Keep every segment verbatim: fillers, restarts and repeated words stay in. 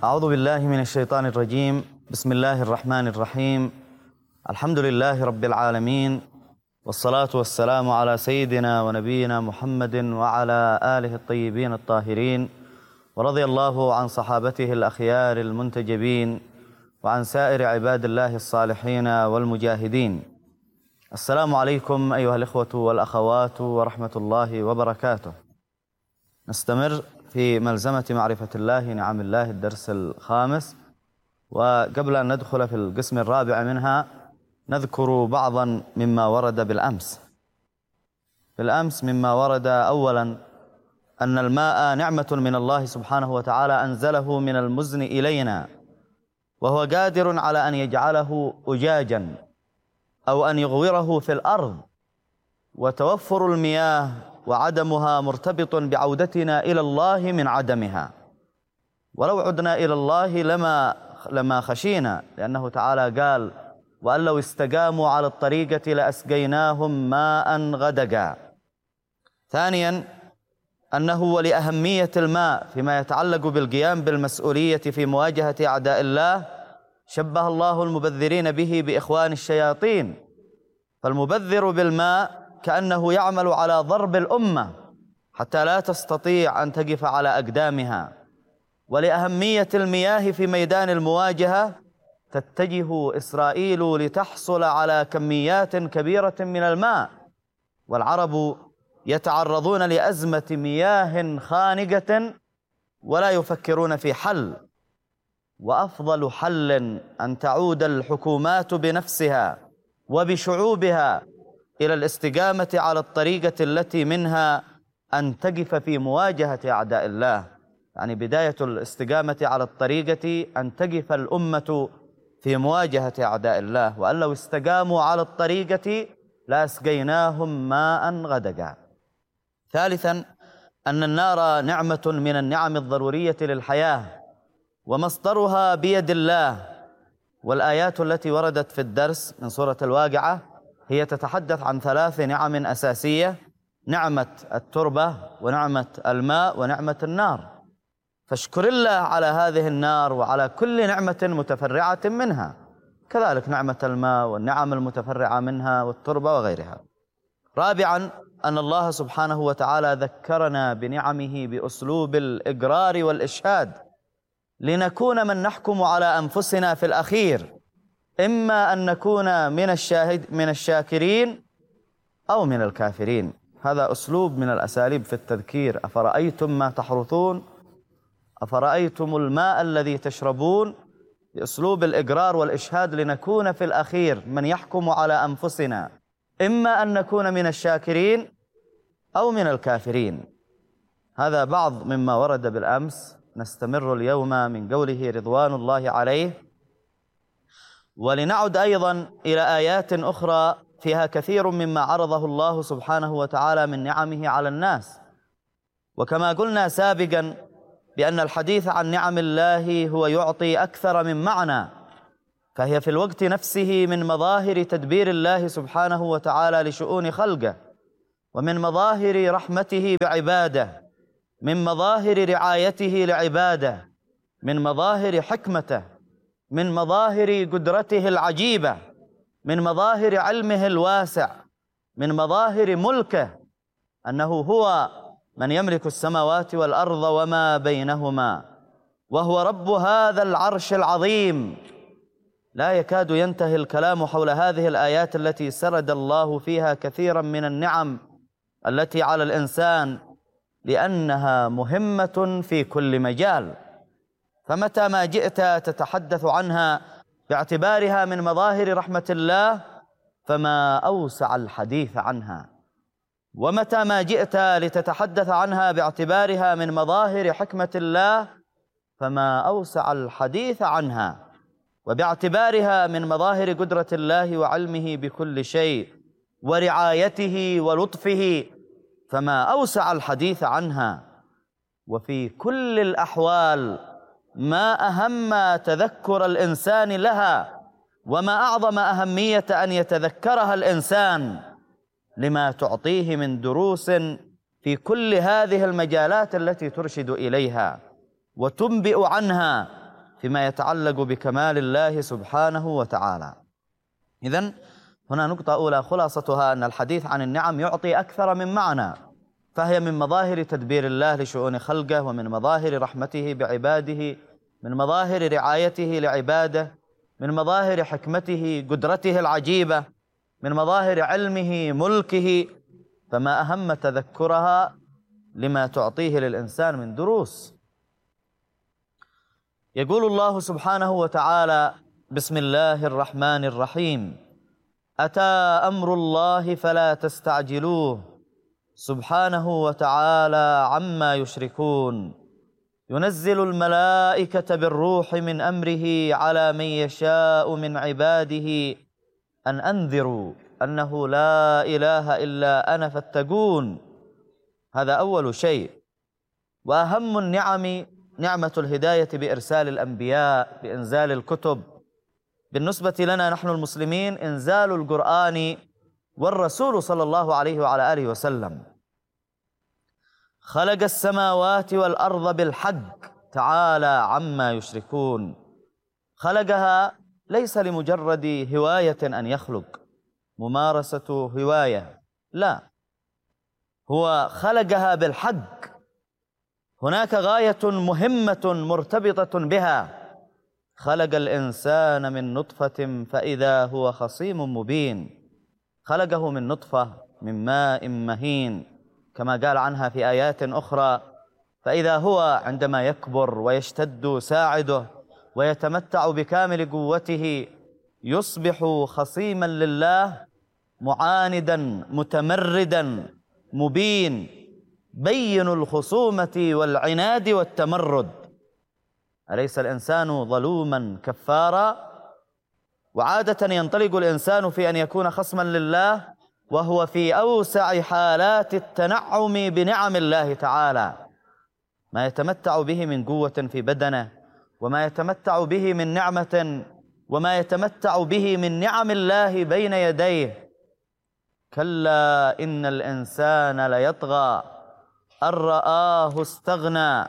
أعوذ بالله من الشيطان الرجيم. بسم الله الرحمن الرحيم. الحمد لله رب العالمين، والصلاة والسلام على سيدنا ونبينا محمد وعلى آله الطيبين الطاهرين، ورضي الله عن صحابته الأخيار المنتجبين وعن سائر عباد الله الصالحين والمجاهدين. السلام عليكم أيها الإخوة والأخوات ورحمة الله وبركاته. نستمر في ملزمة معرفة الله نعم الله الدرس الخامس، وقبل أن ندخل في القسم الرابع منها نذكر بعضا مما ورد بالأمس. بالأمس مما ورد أولا أن الماء نعمة من الله سبحانه وتعالى أنزله من المزن إلينا، وهو قادر على أن يجعله أجاجا أو أن يغوره في الأرض، وتوفر المياه وعدمها مرتبط بعودتنا إلى الله من عدمها، ولو عدنا إلى الله لما لما خشينا، لأنه تعالى قال: وأن لو استقاموا على الطريقة لأسقيناهم ماء غدقا. ثانيا أنه ولأهمية الماء فيما يتعلق بالقيام بالمسؤولية في مواجهة أعداء الله شبه الله المبذرين به بإخوان الشياطين، فالمبذر بالماء كأنه يعمل على ضرب الأمة حتى لا تستطيع أن تقف على أقدامها. ولأهمية المياه في ميدان المواجهة تتجه إسرائيل لتحصل على كميات كبيرة من الماء، والعرب يتعرضون لأزمة مياه خانقة ولا يفكرون في حل. وأفضل حل أن تعود الحكومات بنفسها وبشعوبها إلى الاستقامة على الطريقة التي منها أن تقف في مواجهة أعداء الله. يعني بداية الاستقامة على الطريقة أن تقف الأمة في مواجهة أعداء الله، وأن لو استقاموا على الطريقة لأسقيناهم ماء غدقا. ثالثا أن النار نعمة من النعم الضرورية للحياة، ومصدرها بيد الله. والآيات التي وردت في الدرس من سورة الواقعة هي تتحدث عن ثلاث نعم أساسية: نعمة التربة، ونعمة الماء، ونعمة النار. فاشكر الله على هذه النار وعلى كل نعمة متفرعة منها، كذلك نعمة الماء والنعم المتفرعة منها والتربة وغيرها. رابعا أن الله سبحانه وتعالى ذكرنا بنعمه بأسلوب الإقرار والإشهاد، لنكون من نحكم على أنفسنا في الأخير، إما أن نكون من الشاهد من الشاكرين أو من الكافرين. هذا أسلوب من الأساليب في التذكير. أفرأيتم ما تحرثون، أفرأيتم الماء الذي تشربون، بأسلوب الإقرار والإشهاد، لنكون في الأخير من يحكم على أنفسنا، إما أن نكون من الشاكرين أو من الكافرين. هذا بعض مما ورد بالأمس. نستمر اليوم من قوله رضوان الله عليه، ولنعد أيضا إلى آيات أخرى فيها كثير مما عرضه الله سبحانه وتعالى من نعمه على الناس. وكما قلنا سابقا بأن الحديث عن نعم الله هو يعطي أكثر من معنى، فهي في الوقت نفسه من مظاهر تدبير الله سبحانه وتعالى لشؤون خلقه، ومن مظاهر رحمته بعباده، من مظاهر رعايته لعباده، من مظاهر حكمته، من مظاهر قدرته العجيبة، من مظاهر علمه الواسع، من مظاهر ملكه، أنه هو من يملك السماوات والأرض وما بينهما، وهو رب هذا العرش العظيم. لا يكاد ينتهي الكلام حول هذه الآيات التي سرد الله فيها كثيرا من النعم التي على الإنسان، لأنها مهمة في كل مجال. فمتى ما جئت تتحدث عنها باعتبارها من مظاهر رحمة الله فما أوسع الحديث عنها، ومتى ما جئت لتتحدث عنها باعتبارها من مظاهر حكمة الله فما أوسع الحديث عنها، وباعتبارها من مظاهر قدرة الله وعلمه بكل شيء ورعايته ولطفه فما أوسع الحديث عنها. وفي كل الأحوال ما أهم تذكر الإنسان لها، وما أعظم أهمية أن يتذكرها الإنسان لما تعطيه من دروس في كل هذه المجالات التي ترشد إليها وتنبئ عنها فيما يتعلق بكمال الله سبحانه وتعالى. إذن هنا نقطة أولى خلاصتها أن الحديث عن النعم يعطي أكثر من معنى، فهي من مظاهر تدبير الله لشؤون خلقه، ومن مظاهر رحمته بعباده، من مظاهر رعايته لعباده، من مظاهر حكمته قدرته العجيبة، من مظاهر علمه ملكه، فما أهم تذكرها لما تعطيه للإنسان من دروس. يقول الله سبحانه وتعالى: بسم الله الرحمن الرحيم: أتى أمر الله فلا تستعجلوه سبحانه وتعالى عما يشركون، ينزل الملائكة بالروح من أمره على من يشاء من عباده أن أنذروا أنه لا إله إلا أنا فاتقون. هذا أول شيء. وأهم النعم نعمة الهداية بإرسال الأنبياء، بإنزال الكتب. بالنسبة لنا نحن المسلمين إنزال القرآن والرسول صلى الله عليه وعلى آله وسلم. خلق السماوات والأرض بالحق تعالى عما يشركون. خلقها ليس لمجرد هواية أن يخلق، ممارسة هواية، لا، هو خلقها بالحق. هناك غاية مهمة مرتبطة بها. خلق الإنسان من نطفة فإذا هو خصيم مبين. خلقه من نطفة من ماء مهين، كما قال عنها في آيات أخرى: فإذا هو عندما يكبر ويشتد ساعده ويتمتع بكامل قوته يصبح خصيما لله، معاندا متمردا مبين، بين الخصومة والعناد والتمرد. أليس الإنسان ظلوما كفارا؟ وعادة ينطلق الإنسان في أن يكون خصما لله وهو في أوسع حالات التنعم بنعم الله تعالى، ما يتمتع به من قوة في بدنه، وما يتمتع به من نعمة، وما يتمتع به من نعم الله بين يديه. كلا إن الإنسان ليطغى أن رآه استغنى.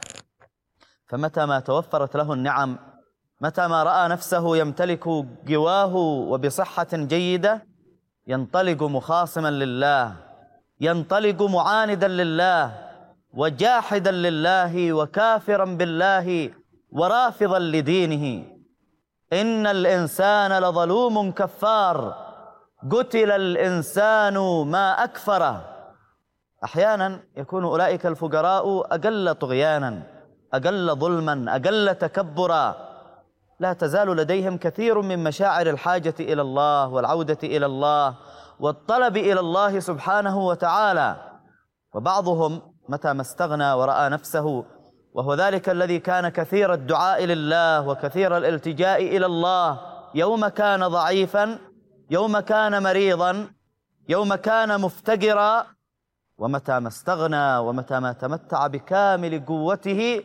فمتى ما توفرت له النعم، متى ما رأى نفسه يمتلك قواه وبصحة جيدة، ينطلق مخاصما لله، ينطلق معاندا لله، وجاحدا لله، وكافرا بالله، ورافضا لدينه. إن الإنسان لظلوم كفار، قتل الإنسان ما أكفره. أحيانا يكون أولئك الفقراء أقل طغيانا، أقل ظلما، أقل تكبرا، لا تزال لديهم كثير من مشاعر الحاجة إلى الله والعودة إلى الله والطلب إلى الله سبحانه وتعالى. وبعضهم متى ما استغنى ورأى نفسه، وهو ذلك الذي كان كثير الدعاء لله وكثير الالتجاء إلى الله، يوم كان ضعيفا، يوم كان مريضا، يوم كان مفتقرا، ومتى ما استغنى ومتى ما تمتع بكامل قوته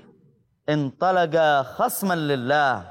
انطلق خصما لله.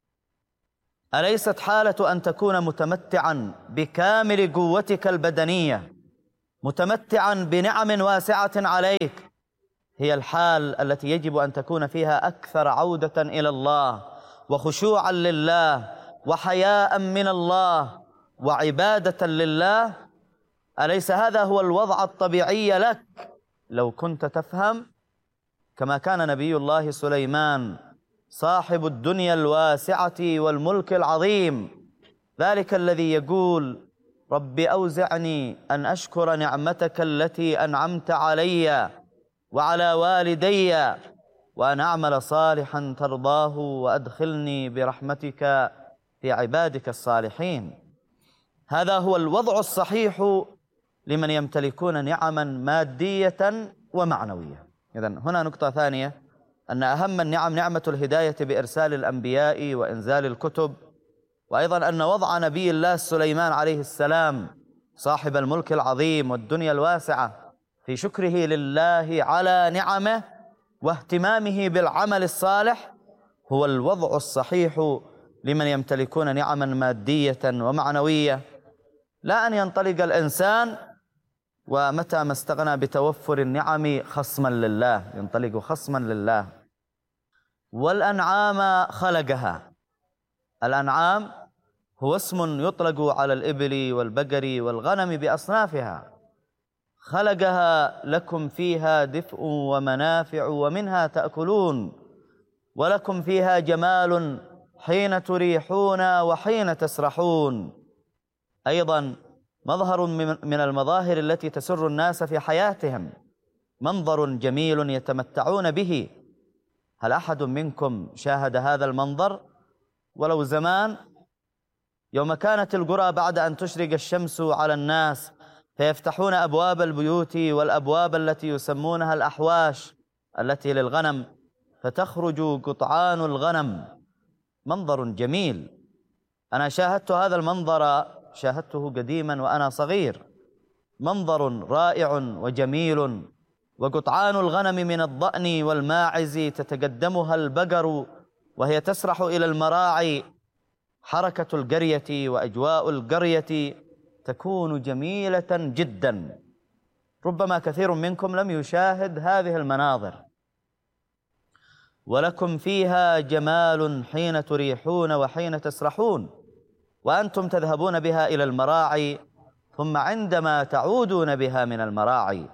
أليست حالة أن تكون متمتعا بكامل قوتك البدنية، متمتعا بنعم واسعة عليك، هي الحال التي يجب أن تكون فيها أكثر عودة إلى الله، وخشوعا لله، وحياء من الله، وعبادة لله؟ أليس هذا هو الوضع الطبيعي لك لو كنت تفهم؟ كما كان نبي الله سليمان صاحب الدنيا الواسعة والملك العظيم، ذلك الذي يقول: رب أوزعني أن أشكر نعمتك التي أنعمت علي وعلى والدي وأن أعمل صالحا ترضاه وأدخلني برحمتك في عبادك الصالحين. هذا هو الوضع الصحيح لمن يمتلكون نعما مادية ومعنوية. إذن هنا نقطة ثانية، أن أهم النعم نعمة الهداية بإرسال الأنبياء وإنزال الكتب، وأيضا أن وضع نبي الله سليمان عليه السلام صاحب الملك العظيم والدنيا الواسعة في شكره لله على نعمه واهتمامه بالعمل الصالح هو الوضع الصحيح لمن يمتلكون نعما مادية ومعنوية. لا أن ينطلق الإنسان ومتى ما استغنى بتوفر النعم خصما لله، ينطلق خصما لله. والأنعام خلقها. الأنعام هو اسم يطلق على الإبل والبقر والغنم بأصنافها. خلقها لكم فيها دفء ومنافع ومنها تأكلون، ولكم فيها جمال حين تريحون وحين تسرحون. أيضا مظهر من المظاهر التي تسر الناس في حياتهم، منظر جميل يتمتعون به. هل أحد منكم شاهد هذا المنظر ولو زمان، يوم كانت القرى بعد أن تشرق الشمس على الناس فيفتحون أبواب البيوت والأبواب التي يسمونها الأحواش التي للغنم، فتخرج قطعان الغنم، منظر جميل. أنا شاهدت هذا المنظر، شاهدته قديما وأنا صغير، منظر رائع وجميل. وقطعان الغنم من الضأن والماعز تتقدمها البقر وهي تسرح إلى المراعي، حركة القرية وأجواء القرية تكون جميلة جدا. ربما كثير منكم لم يشاهد هذه المناظر. ولكم فيها جمال حين تريحون وحين تسرحون، وأنتم تذهبون بها إلى المراعي ثم عندما تعودون بها من المراعي.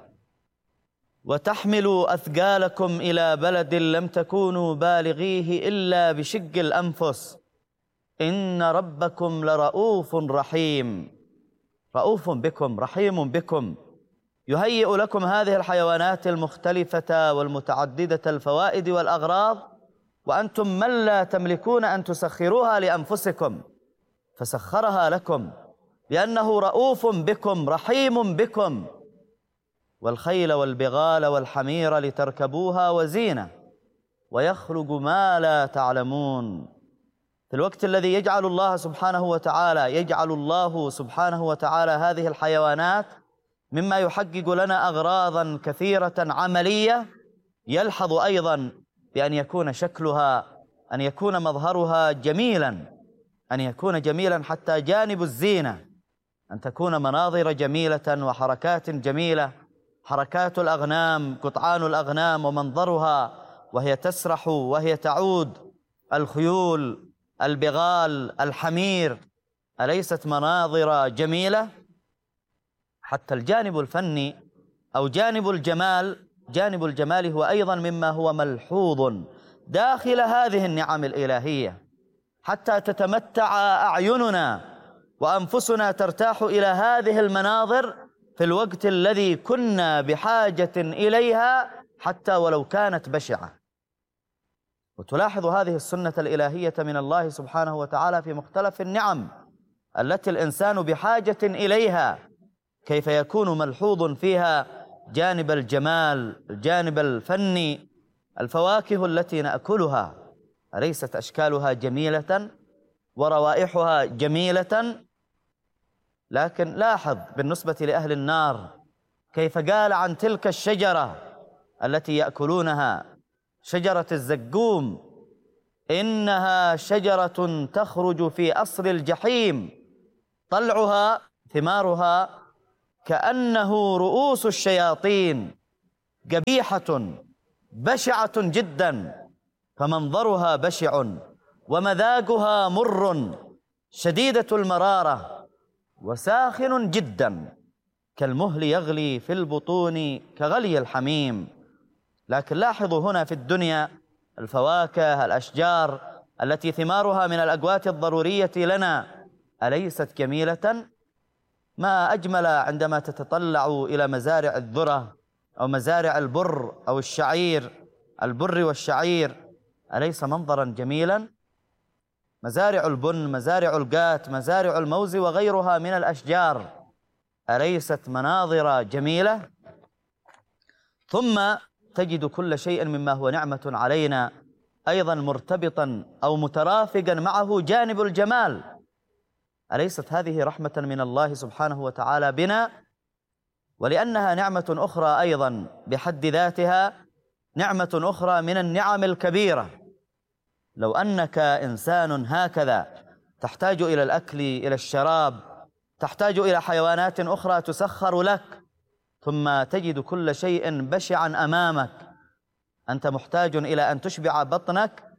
وتحملوا أثقالكم إلى بلد لم تكونوا بالغيه إلا بشق الأنفس إن ربكم لرؤوف رحيم. رؤوف بكم، رحيم بكم، يهيئ لكم هذه الحيوانات المختلفة والمتعددة الفوائد والأغراض، وأنتم من لا تملكون أن تسخروها لأنفسكم، فسخرها لكم لأنه رؤوف بكم رحيم بكم. والخيل والبغال والحمير لتركبوها وزينة، ويخلق ما لا تعلمون. في الوقت الذي يجعل الله سبحانه وتعالى يجعل الله سبحانه وتعالى هذه الحيوانات مما يحقق لنا أغراضا كثيرة عملية، يلحظ أيضا بأن يكون شكلها، أن يكون مظهرها جميلا، أن يكون جميلا حتى جانب الزينة، أن تكون مناظر جميلة وحركات جميلة. حركات الأغنام، قطعان الأغنام ومنظرها وهي تسرح وهي تعود، الخيول، البغال، الحمير، أليست مناظر جميلة؟ حتى الجانب الفني أو جانب الجمال، جانب الجمال هو أيضا مما هو ملحوظ داخل هذه النعم الإلهية، حتى تتمتع أعيننا وأنفسنا ترتاح إلى هذه المناظر في الوقت الذي كنا بحاجة إليها حتى ولو كانت بشعة. وتلاحظ هذه السنة الإلهية من الله سبحانه وتعالى في مختلف النعم التي الإنسان بحاجة إليها، كيف يكون ملحوظ فيها جانب الجمال، الجانب الفني. الفواكه التي نأكلها أليست أشكالها جميلة وروائحها جميلة؟ لكن لاحظ بالنسبة لأهل النار كيف قال عن تلك الشجرة التي يأكلونها، شجرة الزقوم، إنها شجرة تخرج في أصل الجحيم، طلعها ثمارها كأنه رؤوس الشياطين، قبيحة بشعة جدا، فمنظرها بشع ومذاقها مر شديدة المرارة وساخن جدا، كالمهل يغلي في البطون كغلي الحميم. لكن لاحظوا هنا في الدنيا الفواكه، الأشجار التي ثمارها من الأقوات الضرورية لنا، أليست جميلة؟ ما أجمل عندما تتطلع إلى مزارع الذرة أو مزارع البر أو الشعير، البر والشعير، أليس منظرا جميلا؟ مزارع البن، مزارع القات، مزارع الموز وغيرها من الأشجار، أليست مناظر جميلة؟ ثم تجد كل شيء مما هو نعمة علينا أيضا مرتبطا أو مترافقا معه جانب الجمال. أليست هذه رحمة من الله سبحانه وتعالى بنا؟ ولأنها نعمة أخرى أيضا بحد ذاتها، نعمة أخرى من النعم الكبيرة. لو أنك إنسان هكذا تحتاج إلى الأكل، إلى الشراب، تحتاج إلى حيوانات أخرى تسخر لك، ثم تجد كل شيء بشعا أمامك، أنت محتاج إلى أن تشبع بطنك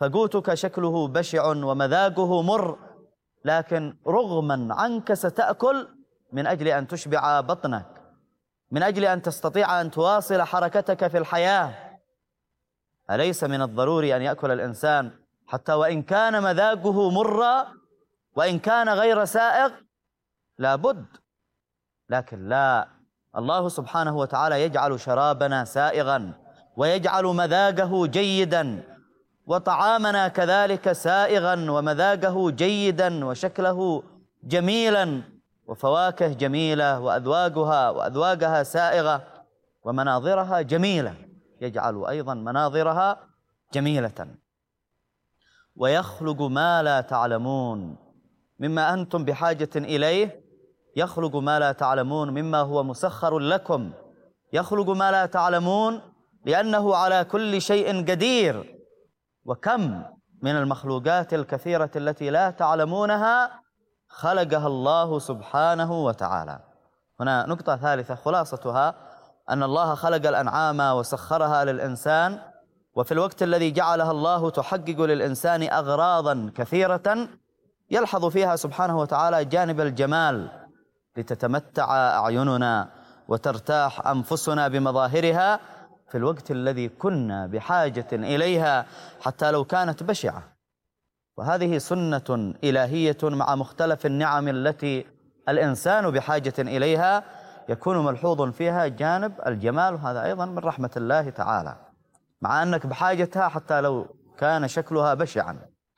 فقوتك شكله بشع ومذاقه مر، لكن رغما عنك ستأكل من أجل أن تشبع بطنك، من أجل أن تستطيع أن تواصل حركتك في الحياة. أليس من الضروري أن يأكل الإنسان حتى وإن كان مذاقه مرا وإن كان غير سائغ؟ لابد. لكن لا، الله سبحانه وتعالى يجعل شرابنا سائغا ويجعل مذاقه جيدا، وطعامنا كذلك سائغا ومذاقه جيدا وشكله جميلا، وفواكه جميلة وأذواقها وأذواقها سائغة ومناظرها جميلة، يجعل أيضا مناظرها جميلة. ويخلق ما لا تعلمون مما أنتم بحاجة إليه، يخلق ما لا تعلمون مما هو مسخر لكم، يخلق ما لا تعلمون لأنه على كل شيء قدير. وكم من المخلوقات الكثيرة التي لا تعلمونها خلقها الله سبحانه وتعالى. هنا نقطة ثالثة خلاصتها أن الله خلق الأنعام وسخرها للإنسان، وفي الوقت الذي جعلها الله تحقق للإنسان أغراضا كثيرة يلحظ فيها سبحانه وتعالى جانب الجمال، لتتمتع أعيننا وترتاح أنفسنا بمظاهرها في الوقت الذي كنا بحاجة إليها حتى لو كانت بشعة. وهذه سنة إلهية مع مختلف النعم التي الإنسان بحاجة إليها يكون ملحوظ فيها جانب الجمال، وهذا أيضا من رحمة الله تعالى، مع أنك بحاجتها حتى لو كان شكلها بشعا.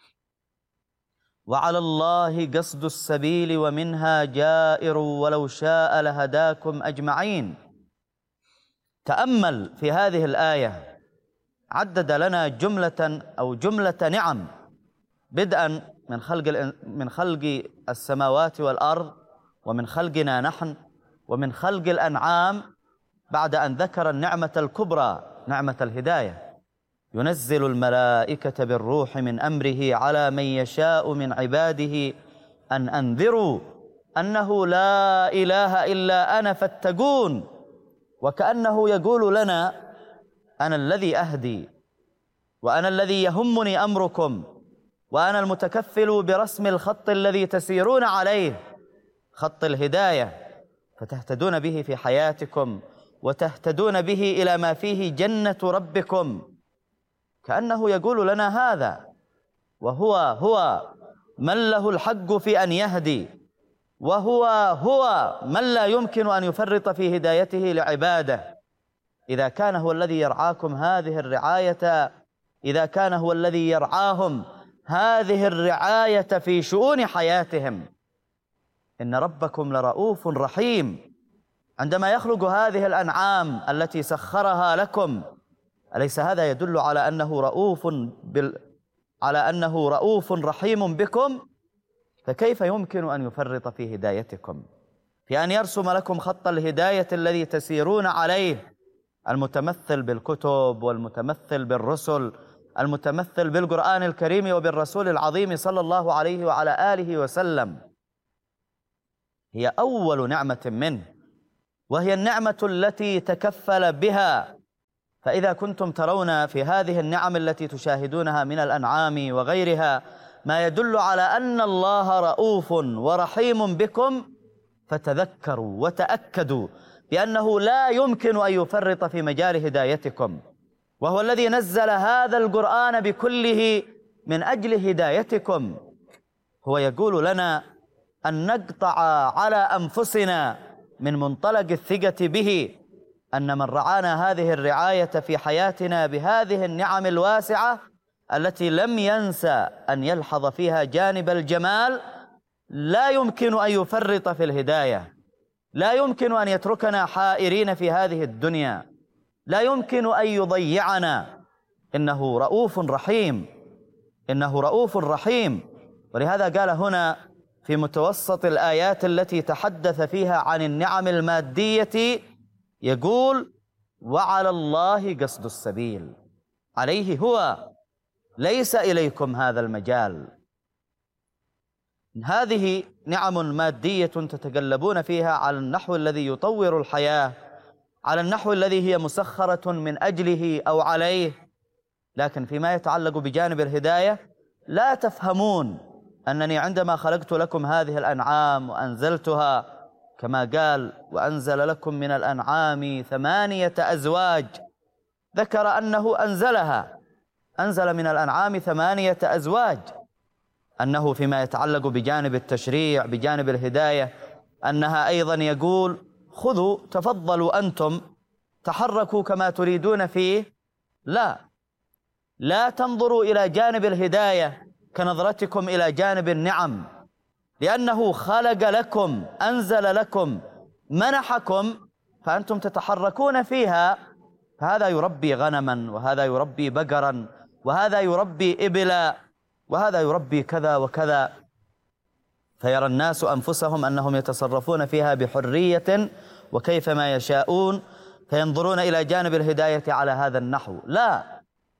وعلى الله قصد السبيل ومنها جائر ولو شاء لهداكم أجمعين. تأمل في هذه الآية، عدد لنا جملة أو جملة نعم، بدءا من خلق من خلق السماوات والأرض، ومن خلقنا نحن، ومن خلق الأنعام، بعد أن ذكر النعمة الكبرى نعمة الهداية. ينزل الملائكة بالروح من أمره على من يشاء من عباده أن أنذروا أنه لا إله إلا أنا فاتقون. وكأنه يقول لنا أنا الذي أهدي، وأنا الذي يهمني أمركم، وأنا المتكفل برسم الخط الذي تسيرون عليه، خط الهداية، فتهتدون به في حياتكم وتهتدون به إلى ما فيه جنة ربكم. كأنه يقول لنا هذا، وهو هو من له الحق في أن يهدي، وهو هو من لا يمكن أن يفرط في هدايته لعباده. إذا كان هو الذي يرعاكم هذه الرعاية، إذا كان هو الذي يرعاهم هذه الرعاية في شؤون حياتهم، إن ربكم لرؤوف رحيم. عندما يخلق هذه الأنعام التي سخرها لكم، أليس هذا يدل على أنه رؤوف بال... على أنه رؤوف رحيم بكم؟ فكيف يمكن أن يفرط في هدايتكم، في أن يرسم لكم خط الهداية الذي تسيرون عليه، المتمثل بالكتب والمتمثل بالرسل، المتمثل بالقرآن الكريم وبالرسول العظيم صلى الله عليه وعلى آله وسلم؟ هي أول نعمة منه، وهي النعمة التي تكفل بها. فإذا كنتم ترون في هذه النعم التي تشاهدونها من الأنعام وغيرها ما يدل على أن الله رؤوف ورحيم بكم، فتذكروا وتأكدوا بأنه لا يمكن أن يفرط في مجال هدايتكم، وهو الذي نزل هذا القرآن بكله من أجل هدايتكم. هو يقول لنا أن نقطع على أنفسنا من منطلق الثقة به أن من رعانا هذه الرعاية في حياتنا بهذه النعم الواسعة التي لم ينسى أن يلحظ فيها جانب الجمال، لا يمكن أن يفرط في الهداية، لا يمكن أن يتركنا حائرين في هذه الدنيا، لا يمكن أن يضيعنا. إنه رؤوف رحيم، إنه رؤوف رحيم. ولهذا قال هنا في متوسط الآيات التي تحدث فيها عن النعم المادية، يقول وعلى الله قصد السبيل، عليه هو، ليس إليكم هذا المجال. هذه نعم مادية تتقلبون فيها على النحو الذي يطور الحياة، على النحو الذي هي مسخرة من أجله أو عليه، لكن فيما يتعلق بجانب الهداية لا تفهمون أنني عندما خلقت لكم هذه الأنعام وأنزلتها كما قال وأنزل لكم من الأنعام ثمانية أزواج، ذكر أنه أنزلها، أنزل من الأنعام ثمانية أزواج، أنه فيما يتعلق بجانب التشريع بجانب الهداية أنها أيضا يقول خذوا تفضلوا أنتم تحركوا كما تريدون فيه. لا لا تنظروا إلى جانب الهداية كنظرتكم إلى جانب النعم، لأنه خلق لكم، أنزل لكم، منحكم، فأنتم تتحركون فيها. فهذا يربي غنما، وهذا يربي بقرا، وهذا يربي إبلا، وهذا يربي كذا وكذا، فيرى الناس أنفسهم أنهم يتصرفون فيها بحرية وكيفما يشاءون، فينظرون إلى جانب الهداية على هذا النحو. لا،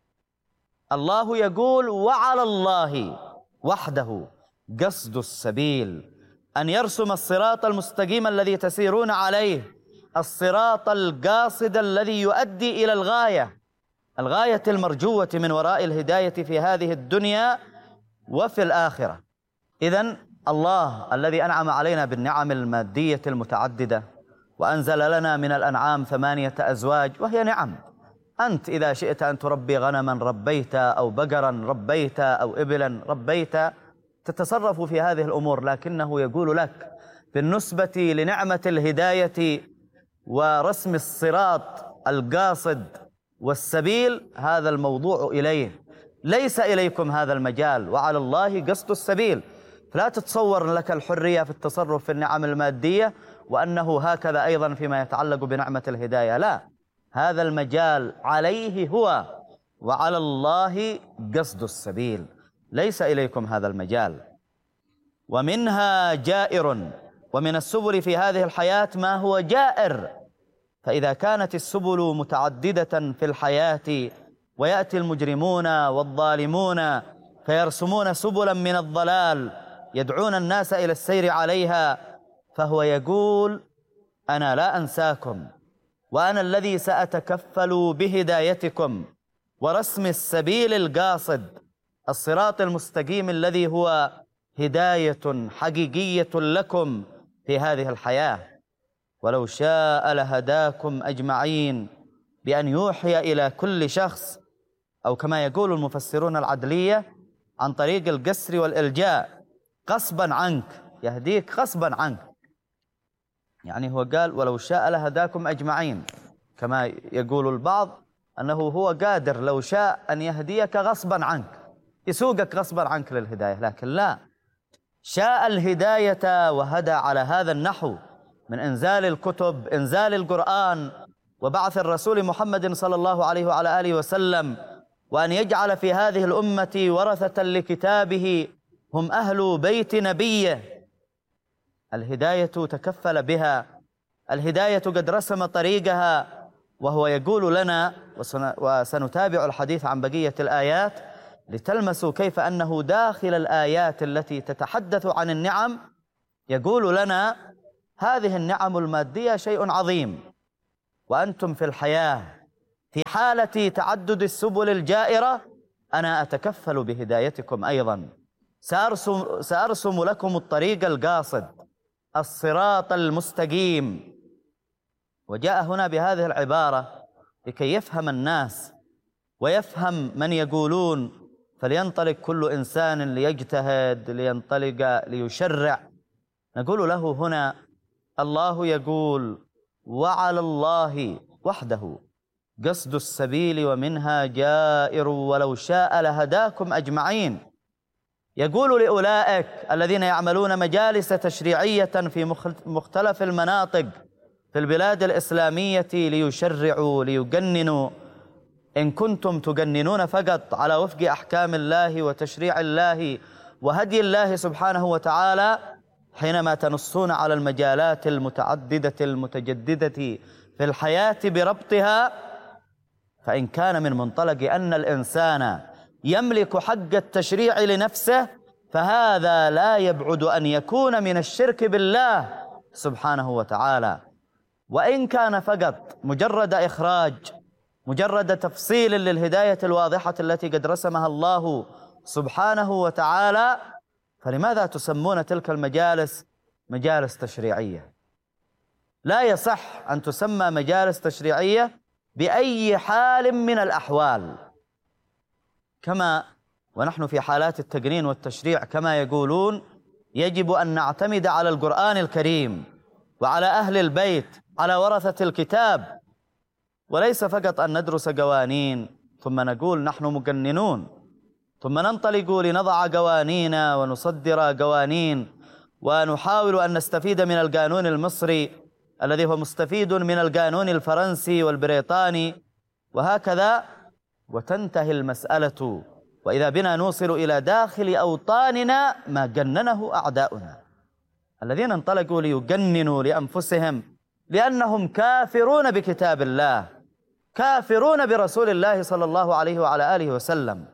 الله يقول وعلى الله وحده قصد السبيل، أن يرسم الصراط المستقيم الذي تسيرون عليه، الصراط القاصد الذي يؤدي إلى الغاية، الغاية المرجوة من وراء الهداية في هذه الدنيا وفي الآخرة. إذن الله الذي أنعم علينا بالنعم المادية المتعددة وأنزل لنا من الأنعام ثمانية أزواج، وهي نعم. أنت إذا شئت أن تربي غنما ربيت، أو بقرا ربيت، أو إبلا ربيت، تتصرف في هذه الأمور، لكنه يقول لك بالنسبة لنعمة الهداية ورسم الصراط القاصد والسبيل هذا الموضوع إليه، ليس إليكم هذا المجال، وعلى الله قصد السبيل. فلا تتصور لك الحرية في التصرف في النعم المادية وأنه هكذا أيضا فيما يتعلق بنعمة الهداية. لا، هذا المجال عليه هو، وعلى الله قصد السبيل، ليس إليكم هذا المجال. ومنها جائر، ومن السبل في هذه الحياة ما هو جائر. فإذا كانت السبل متعددة في الحياة ويأتي المجرمون والظالمون فيرسمون سبلا من الضلال يدعون الناس إلى السير عليها، فهو يقول أنا لا أنساكم، وأنا الذي سأتكفل بهدايتكم ورسم السبيل القاصد، الصراط المستقيم الذي هو هداية حقيقية لكم في هذه الحياة. ولو شاء لهداكم أجمعين، بأن يوحي إلى كل شخص، أو كما يقول المفسرون العدلية عن طريق القسر والإلجاء، غصبا عنك، يهديك غصبا عنك. يعني هو قال ولو شاء لهداكم أجمعين، كما يقول البعض أنه هو قادر لو شاء أن يهديك غصبا عنك، يسوقك غصبا عنك للهداية، لكن لا، شاء الهداية وهدى على هذا النحو من إنزال الكتب، إنزال القرآن، وبعث الرسول محمد صلى الله عليه وعلى آله وسلم، وأن يجعل في هذه الأمة ورثة لكتابه هم أهل بيت نبيه. الهداية تكفل بها، الهداية قد رسم طريقها، وهو يقول لنا، وسنتابع الحديث عن بقية الآيات لتلمسوا كيف أنه داخل الآيات التي تتحدث عن النعم يقول لنا هذه النعم المادية شيء عظيم، وأنتم في الحياة في حالة تعدد السبل الجائرة أنا أتكفل بهدايتكم أيضا، سأرسم, سأرسم لكم الطريق القاصد، الصراط المستقيم. وجاء هنا بهذه العبارة لكي يفهم الناس ويفهم من يقولون فلينطلق كل إنسان ليجتهد، لينطلق ليشرع. نقول له هنا الله يقول وعلى الله وحده قصد السبيل ومنها جائر ولو شاء لهداكم أجمعين. يقول لأولئك الذين يعملون مجالس تشريعية في مختلف المناطق في البلاد الإسلامية ليشرعوا ليجننوا، إن كنتم تجننون فقط على وفق أحكام الله وتشريع الله وهدي الله سبحانه وتعالى، حينما تنصون على المجالات المتعددة المتجددة في الحياة بربطها، فإن كان من منطلق أن الإنسان يملك حق التشريع لنفسه فهذا لا يبعد أن يكون من الشرك بالله سبحانه وتعالى. وإن كان فقط مجرد إخراج مجرد تفصيل للهداية الواضحة التي قد رسمها الله سبحانه وتعالى، فلماذا تسمون تلك المجالس مجالس تشريعية؟ لا يصح أن تسمى مجالس تشريعية بأي حال من الأحوال، كما ونحن في حالات التقنين والتشريع كما يقولون يجب أن نعتمد على القرآن الكريم وعلى أهل البيت على ورثة الكتاب، وليس فقط أن ندرس قوانين ثم نقول نحن مقننون، ثم ننطلق لنضع قوانين ونصدر قوانين ونحاول أن نستفيد من القانون المصري الذي هو مستفيد من القانون الفرنسي والبريطاني وهكذا، وتنتهي المسألة وإذا بنا نوصل إلى داخل أوطاننا ما جننه أعداؤنا الذين انطلقوا ليجننوا لأنفسهم لأنهم كافرون بكتاب الله، كافرون برسول الله صلى الله عليه وعلى آله وسلم،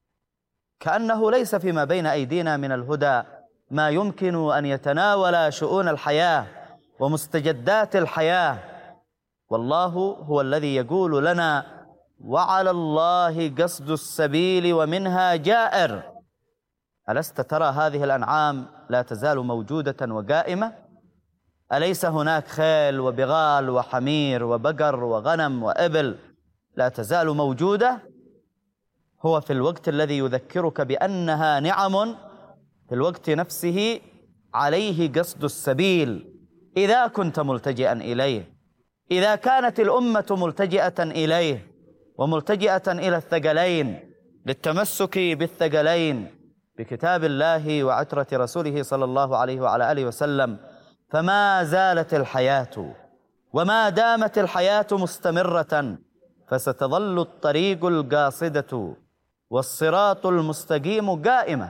كأنه ليس فيما بين أيدينا من الهدى ما يمكن أن يتناول شؤون الحياة ومستجدات الحياة. والله هو الذي يقول لنا: وعلى الله قصد السبيل ومنها جائر. ألست ترى هذه الأنعام لا تزال موجودة وقائمة؟ أليس هناك خيل وبغال وحمير وبقر وغنم وإبل لا تزال موجودة؟ هو في الوقت الذي يذكرك بأنها نعم في الوقت نفسه عليه قصد السبيل إذا كنت ملتجئا إليه، إذا كانت الأمة ملتجئة إليه وملتجئة إلى الثقلين للتمسك بالثقلين بكتاب الله وعترة رسوله صلى الله عليه وعلى آله وسلم، فما زالت الحياة وما دامت الحياة مستمرة فستظل الطريق القاصدة والصراط المستقيم قائمة.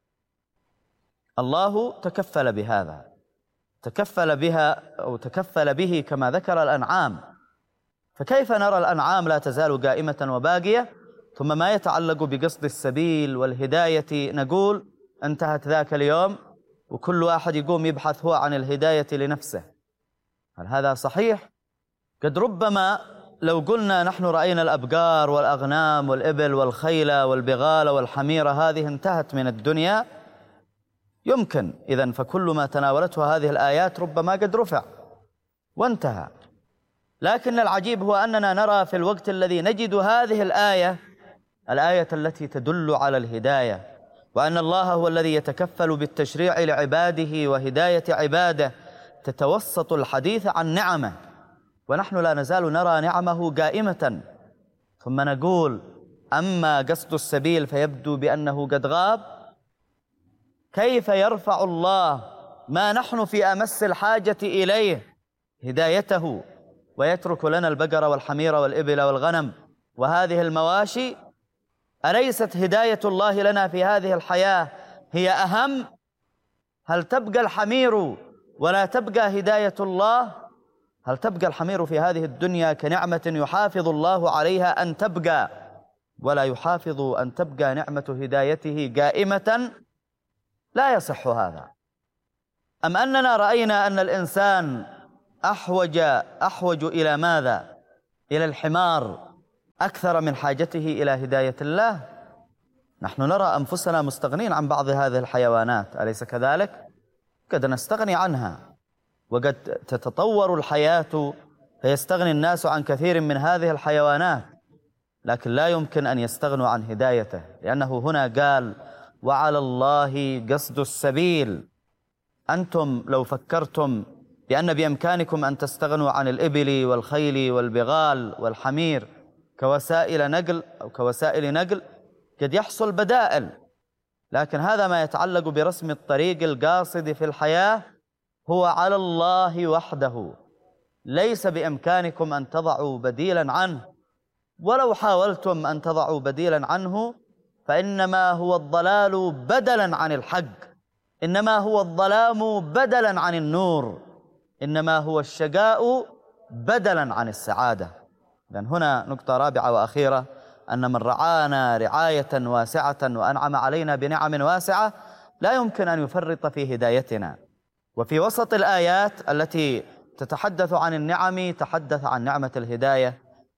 الله تكفل بهذا، تكفل بها أو تكفل به كما ذكر الأنعام، فكيف نرى الأنعام لا تزال قائمة وباقية ثم ما يتعلق بقصد السبيل والهداية نقول انتهت ذاك اليوم وكل واحد يقوم يبحث هو عن الهداية لنفسه؟ هل هذا صحيح؟ قد ربما لو قلنا نحن رأينا الأبقار والأغنام والإبل والخيل والبغال والحمير هذه انتهت من الدنيا، يمكن إذن فكل ما تناولته هذه الآيات ربما قد رفع وانتهى. لكن العجيب هو أننا نرى في الوقت الذي نجد هذه الآية، الآية التي تدل على الهداية وأن الله هو الذي يتكفل بالتشريع لعباده وهداية عباده، تتوسط الحديث عن نعمه ونحن لا نزال نرى نعمه قائمة، ثم نقول أما قصد السبيل فيبدو بأنه قد غاب. كيف يرفع الله ما نحن في أمس الحاجة إليه هدايته ويترك لنا البقر والحمير والإبل والغنم وهذه المواشي؟ أليست هداية الله لنا في هذه الحياة هي أهم؟ هل تبقى الحمير ولا تبقى هداية الله؟ هل تبقى الحمير في هذه الدنيا كنعمة يحافظ الله عليها أن تبقى ولا يحافظ أن تبقى نعمة هدايته قائمة؟ لا يصح هذا. أم أننا رأينا أن الإنسان أحوج أحوج إلى ماذا؟ إلى الحمار أكثر من حاجته إلى هداية الله؟ نحن نرى أنفسنا مستغنين عن بعض هذه الحيوانات، أليس كذلك؟ قد نستغني عنها وقد تتطور الحياة فيستغني الناس عن كثير من هذه الحيوانات، لكن لا يمكن أن يستغنوا عن هدايته، لأنه هنا قال: وعلى الله قصد السبيل. أنتم لو فكرتم بأن بإمكانكم أن تستغنوا عن الإبل والخيل والبغال والحمير كوسائل نقل أو كوسائل نقل قد يحصل بدائل، لكن هذا ما يتعلق برسم الطريق القاصد في الحياة هو على الله وحده، ليس بإمكانكم أن تضعوا بديلا عنه، ولو حاولتم أن تضعوا بديلا عنه فإنما هو الضلال بدلا عن الحق، إنما هو الظلام بدلا عن النور، إنما هو الشقاء بدلا عن السعادة. لأن هنا نقطة رابعة وأخيرة، أن من رعانا رعاية واسعة وأنعم علينا بنعم واسعة لا يمكن أن يفرط في هدايتنا. وفي وسط الآيات التي تتحدث عن النعم تحدث عن نعمة الهداية،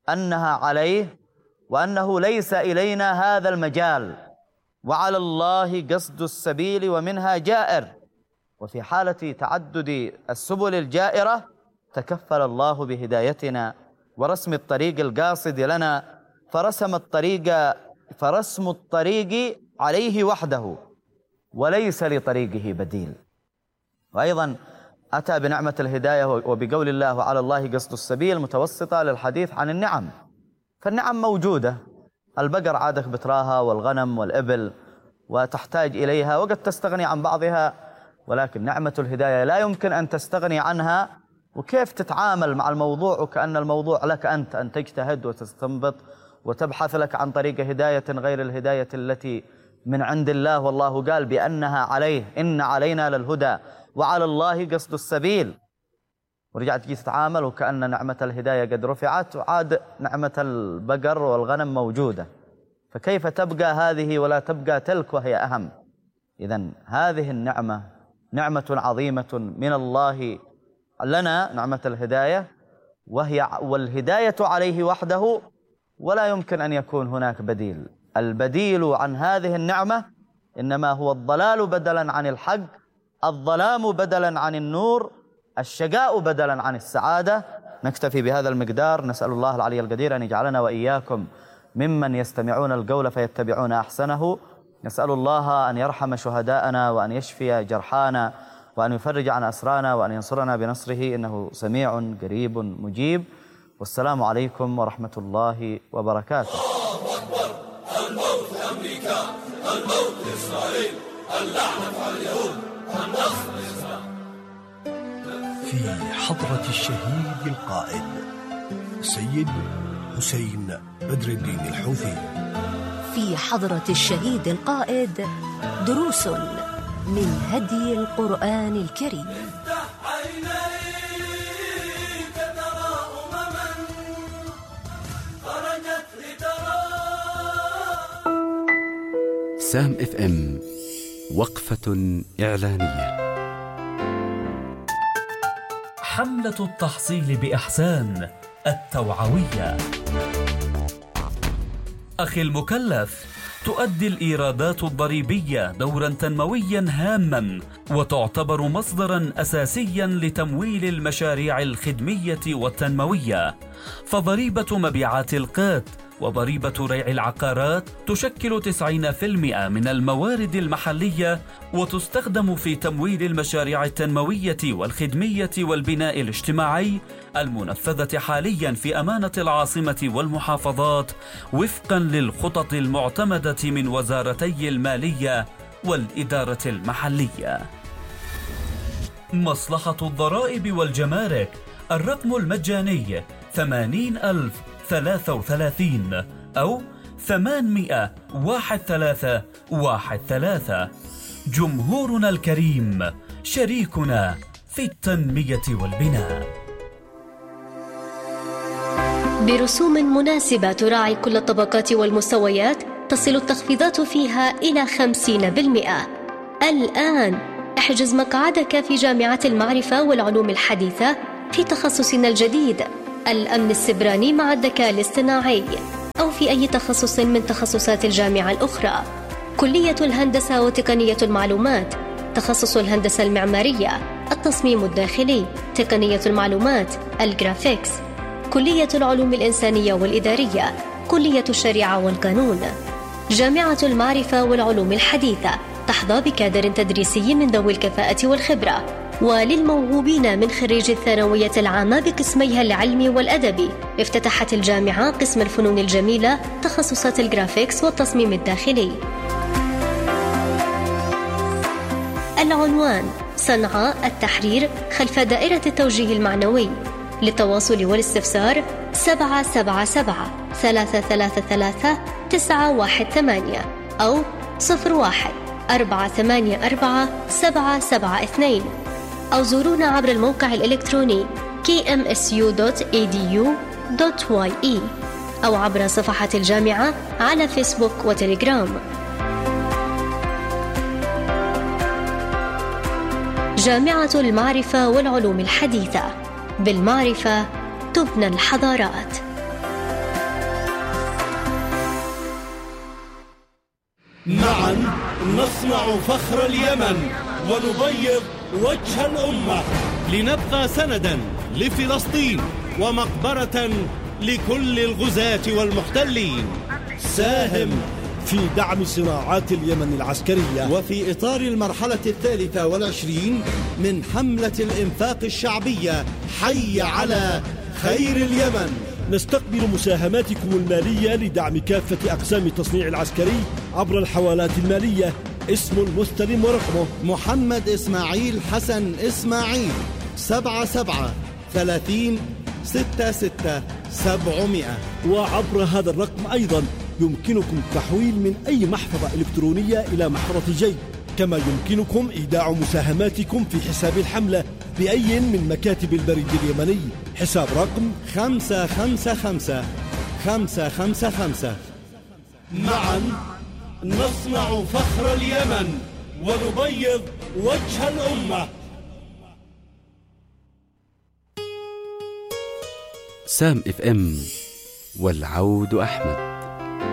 أنها عليه وأنه ليس إلينا هذا المجال، وعلى الله قصد السبيل ومنها جائر. وفي حالة تعدد السبل الجائرة تكفل الله بهدايتنا ورسم الطريق القاصد لنا، فرسم الطريق فرسم الطريق عليه وحده وليس لطريقه بديل. وأيضا أتى بنعمة الهداية وبقول الله وعلى الله قصد السبيل متوسطة للحديث عن النعم. فالنعم موجودة، البقر عادك بتراها والغنم والإبل وتحتاج إليها وقد تستغني عن بعضها، ولكن نعمة الهداية لا يمكن أن تستغني عنها. وكيف تتعامل مع الموضوع وكأن الموضوع لك أنت، أن تجتهد وتستنبط وتبحث لك عن طريق هداية غير الهداية التي من عند الله، والله قال بأنها عليه، إن علينا للهدى وعلى الله قصد السبيل. ورجعت تجي تتعامل وكأن نعمة الهداية قد رفعت وعاد نعمة البقر والغنم موجودة، فكيف تبقى هذه ولا تبقى تلك وهي أهم؟ إذن هذه النعمة نعمة عظيمة من الله لنا، نعمة الهداية، وهي والهداية عليه وحده، ولا يمكن أن يكون هناك بديل. البديل عن هذه النعمة إنما هو الضلال بدلا عن الحق، الظلام بدلا عن النور، الشقاء بدلا عن السعادة. نكتفي بهذا المقدار، نسأل الله العلي القدير أن يجعلنا وإياكم ممن يستمعون القول فيتبعون أحسنه. نسأل الله أن يرحم شهداءنا وأن يشفي جرحانا وأن يفرج عن أسرانا وأن ينصرنا بنصره، إنه سميع قريب مجيب. والسلام عليكم ورحمة الله وبركاته. الله أكبر. الموت لأمريكا، الموت لإسرائيل، اللعنة على اليهود، النصر للإسلام. في حضرة الشهيد القائد السيد حسين بدر الدين الحوثي. في حضرة الشهيد القائد دروس من هدي القرآن الكريم. افتح عينيك ترى أمما خرجت لترى. سام اف ام، وقفة إعلانية. حملة التحصيل بإحسان التوعوية. أخي المكلف، تؤدي الإيرادات الضريبية دورا تنمويا هاما، وتعتبر مصدرا أساسيا لتمويل المشاريع الخدمية والتنموية. فضريبة مبيعات القات وضريبة ريع العقارات تشكل تسعين بالمئة من الموارد المحلية، وتستخدم في تمويل المشاريع التنموية والخدمية والبناء الاجتماعي المنفذة حاليا في أمانة العاصمة والمحافظات وفقا للخطط المعتمدة من وزارتي المالية والإدارة المحلية. مصلحة الضرائب والجمارك، الرقم المجاني ثمانين ألف ثلاثة وثلاثين أو ثمانمئة واحد ثلاثة واحد ثلاثة. جمهورنا الكريم شريكنا في التنمية والبناء. برسوم مناسبة تراعي كل الطبقات والمستويات، تصل التخفيضات فيها إلى خمسين بالمئة. الآن احجز مقعدك في جامعة المعرفة والعلوم الحديثة في تخصصنا الجديد الأمن السبراني مع الذكاء الاصطناعي، أو في أي تخصص من تخصصات الجامعة الأخرى. كلية الهندسة وتقنية المعلومات، تخصص الهندسة المعمارية، التصميم الداخلي، تقنية المعلومات، الجرافيكس. كلية العلوم الإنسانية والإدارية، كلية الشريعة والقانون. جامعة المعرفة والعلوم الحديثة تحظى بكادر تدريسي من ذوي الكفاءة والخبرة. وللموهوبين من خريج الثانوية العامة بقسميها العلمي والأدبي، افتتحت الجامعة قسم الفنون الجميلة، تخصصات الجرافيكس والتصميم الداخلي. العنوان: صنعاء التحرير خلف دائرة التوجيه المعنوي. للتواصل والاستفسار سبعة سبعة سبعة ثلاثة ثلاثة ثلاثة تسعة واحد ثمانية أو صفر واحد أربعة ثمانية أربعة سبعة سبعة اثنين، أو زورونا عبر الموقع الإلكتروني كي إم إس يو دوت إي دي يو دوت واي إي أو عبر صفحة الجامعة على فيسبوك وتليجرام. جامعة المعرفة والعلوم الحديثة، بالمعرفة تبنى الحضارات. معا نصنع فخر اليمن ونبيض وجه الأمة، لنبقى سندا لفلسطين ومقبرة لكل الغزاة والمحتلين. ساهم في دعم صناعات اليمن العسكرية، وفي إطار المرحلة الثالثة والعشرين من حملة الإنفاق الشعبية حي على خير اليمن. نستقبل مساهماتكم المالية لدعم كافة أقسام التصنيع العسكري عبر الحوالات المالية. اسم المستلم ورقمه محمد إسماعيل حسن إسماعيل، سبعة سبعة ثلاثين ستة ستة سبعمائة. وعبر هذا الرقم أيضا يمكنكم التحويل من أي محفظة إلكترونية إلى محفظة جيب، كما يمكنكم إيداع مساهماتكم في حساب الحملة بأي من مكاتب البريد اليمني. حساب رقم خمسة خمسة خمسة خمسة خمسة خمسة. معا نصنع فخر اليمن ونبيض وجه الأمة. سام اف ام، والعود أحمد.